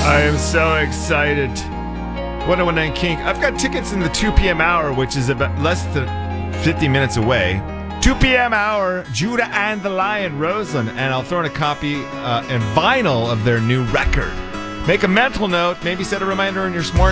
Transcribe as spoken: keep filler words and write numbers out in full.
I am so excited. one oh one nine Kink. I've got tickets in the two p.m. hour, which is about less than fifty minutes away. two p.m. hour, Judah and the Lion, Roseland. And I'll throw in a copy uh, and vinyl of their new record. Make a mental note. Maybe set a reminder in your smart